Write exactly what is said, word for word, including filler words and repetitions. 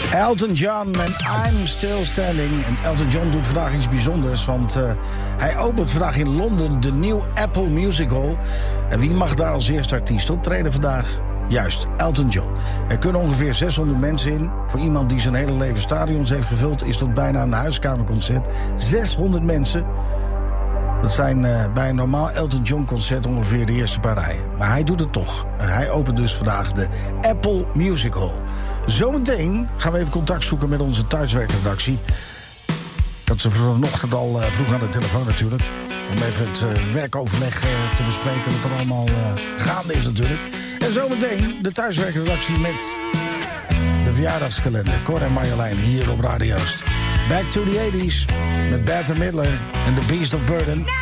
Elton John en I'm Still Standing. En Elton John doet vandaag iets bijzonders, want uh, hij opent vandaag in Londen de New Apple Music Hall. En wie mag daar als eerste artiest optreden vandaag? Juist, Elton John. Er kunnen ongeveer zeshonderd mensen in. Voor iemand die zijn hele leven stadions heeft gevuld, is dat bijna een huiskamerconcert. zeshonderd mensen. Dat zijn uh, bij een normaal Elton John concert ongeveer de eerste paar rijen. Maar hij doet het toch. Hij opent dus vandaag de Apple Music Hall. Zometeen gaan we even contact zoeken met onze thuiswerkredactie. Dat ze vanochtend al uh, vroeg aan de telefoon natuurlijk. Om even het uh, werkoverleg uh, te bespreken wat er allemaal uh, gaande is natuurlijk. En zometeen de thuiswerkredactie met de verjaardagskalender. Cor en Marjolein hier op Radio Oost. Back to the eighties met Bette Midler en The Beast of Burden.